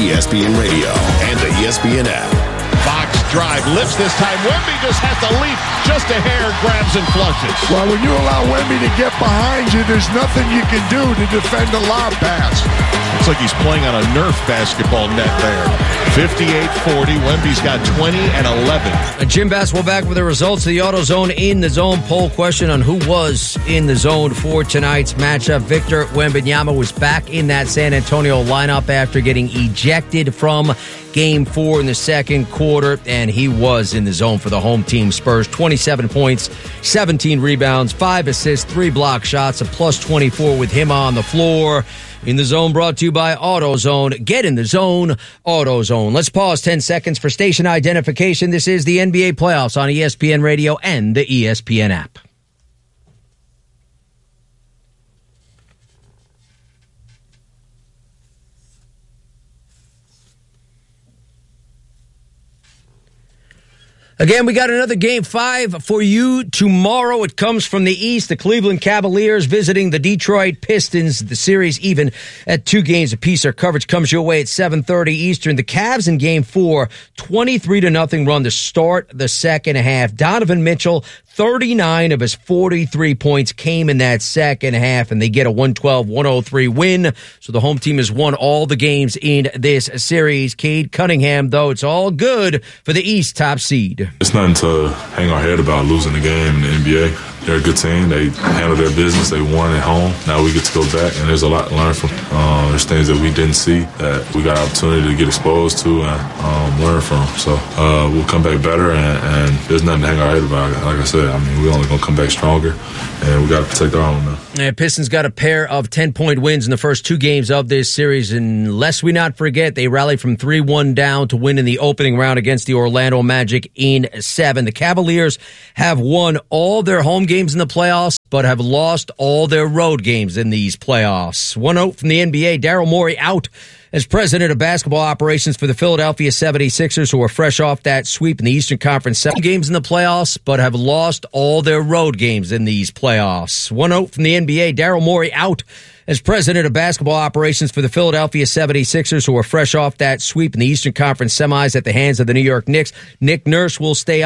ESPN Radio and the ESPN app. Fox drive, lifts this time. Wemby just has to leap just a hair, grabs and flushes. Well, when you allow Wemby to get behind you, there's nothing you can do to defend a lob pass. Looks like he's playing on a Nerf basketball net there. 58-40. Wemby's got 20 and 11. Jim Bass, back with the results of the AutoZone In the Zone poll question on who was in the zone for tonight's matchup. Victor Wembanyama was back in that San Antonio lineup after getting ejected from Game 4 in the second quarter, and he was in the zone for the home team Spurs. 27 points, 17 rebounds, 5 assists, 3 block shots, a plus 24 with him on the floor. In the Zone brought to you by AutoZone. Get in the zone, AutoZone. Let's pause 10 seconds for station identification. This is the NBA playoffs on ESPN Radio and the ESPN app. Again, we got another Game 5 for you tomorrow. It comes from the East. The Cleveland Cavaliers visiting the Detroit Pistons. The series even at 2 games apiece. Our coverage comes your way at 7:30 Eastern. The Cavs in Game 4, 23-0 run to start the second half. Donovan Mitchell, 39 of his 43 points came in that second half, and they get a 112-103 win. So the home team has won all the games in this series. Cade Cunningham, though, it's all good for the East top seed. It's nothing to hang our head about losing the game in the NBA. They're a good team. They handled their business. They won at home. Now we get to go back, and there's a lot to learn from. There's things that we didn't see that we got an opportunity to get exposed to and learn from. So we'll come back better, and there's nothing to hang our head about. Like I said, I mean, we're only going to come back stronger, and we got to protect our own now. Pistons got a pair of 10-point wins in the first 2 games of this series, and lest we not forget, they rallied from 3-1 down to win in the opening round against the Orlando Magic in 7. The Cavaliers have won all their home games in the playoffs, but have lost all their road games in these playoffs. One note from the NBA, Daryl Morey out as president of basketball operations for the Philadelphia 76ers, who are fresh off that sweep in the Eastern Conference. 7 games in the playoffs, but have lost all their road games in these playoffs. One note from the NBA, Daryl Morey out as president of basketball operations for the Philadelphia 76ers, who are fresh off that sweep in the Eastern Conference semis at the hands of the New York Knicks. Nick Nurse will stay